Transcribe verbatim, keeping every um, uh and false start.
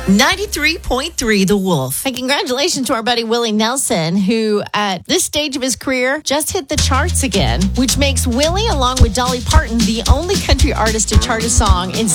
ninety-three point three The Wolf. And congratulations to our buddy Willie Nelson, who at this stage of his career just hit the charts again, which makes Willie, along with Dolly Parton, the only country artist to chart a song in